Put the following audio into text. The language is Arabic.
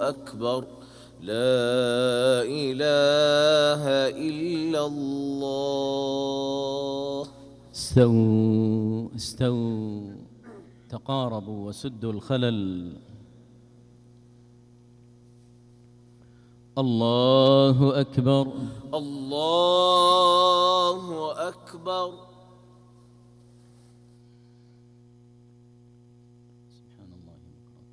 أكبر لا إله إلا الله. استووا استووا، تقاربوا وسدوا الخلل. الله أكبر الله أكبر.